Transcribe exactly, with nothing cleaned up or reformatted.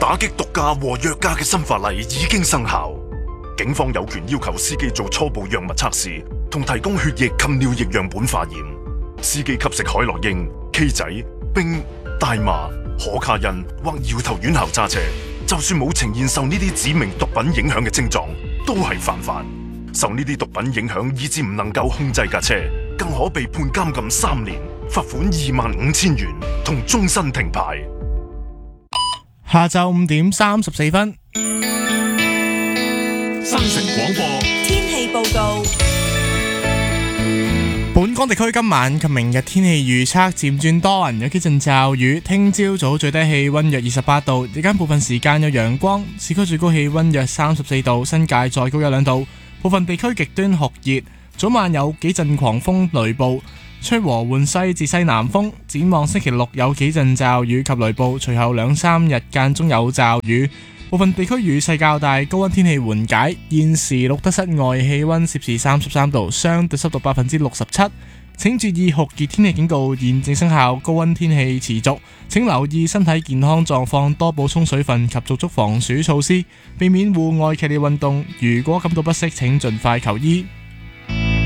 打擊毒駕和藥駕嘅新法例已經生效，警方有權要求司機做初步藥物測試，同提供血液及尿液樣本化驗。司機吸食海洛因、K 仔、冰、大麻、可卡因或搖頭丸後揸車，就算冇呈現受呢啲指明毒品影響嘅症狀，都係犯法。受呢啲毒品影響以致唔能夠控制架車，更可被判監禁三年、罰款二萬五千元同終身停牌。 下晝五點三十四分， 新城廣播天氣報告。 本港地區今晚及明日天氣預測漸轉多雲，有幾陣驟雨。聽朝早最低氣溫約二十八度，日間部分時間有陽光。市區最高氣溫約三十四度，新界再高一兩度。部分地區極端酷熱，早晚有幾陣狂風雷暴，吹和緩西至西南風。展望星期六有幾陣驟雨及雷暴，隨後兩三日間中有驟雨。部分地區雨勢較大，高溫天氣緩解。現時錄得室外氣溫攝氏三十三度，相對濕度百分之六十七。請注意酷熱天氣警告現正生效，高溫天氣持續。請留意身體健康狀況，多補充水分及做足防暑措施，避免戶外劇烈運動。如果感到不適，請盡快求醫。